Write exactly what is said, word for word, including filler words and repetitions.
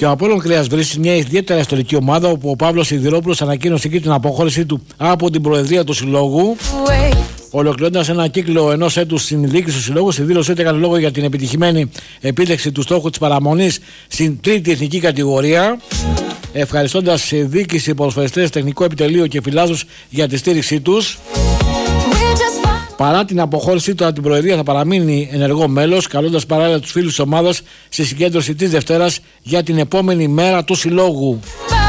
Και ο Απόλλων Κρέας βρίσκει μια ιδιαίτερα ιστορική ομάδα, όπου ο Παύλος Σιδηρόπουλος ανακοίνωσε εκεί την αποχώρησή του από την προεδρία του συλλόγου. Ολοκληρώνοντας ένα κύκλο ενός έτους στην διοίκηση του συλλόγου, στη δήλωσή του έκανε λόγο για την επιτυχημένη επίτευξη του στόχου της παραμονής στην τρίτη εθνική κατηγορία, ευχαριστώντας διοίκηση, ποδοσφαιριστές, τεχνικό επιτελείο και φιλάθλους για τη στήριξή τους. Παρά την αποχώρησή του από την προεδρία, θα παραμείνει ενεργό μέλος, καλώντας παράλληλα τους φίλους της ομάδας στη συγκέντρωση της Δευτέρας για την επόμενη μέρα του συλλόγου.